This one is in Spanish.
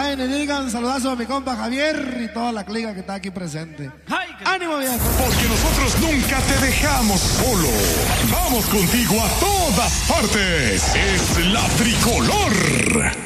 vayan y digan un saludazo a mi compa Javier y toda la clica que está aquí presente. Ay, ¡Ánimo, viejo! Porque nosotros nunca te dejamos solo. Vamos contigo a todas partes. Es la Tricolor.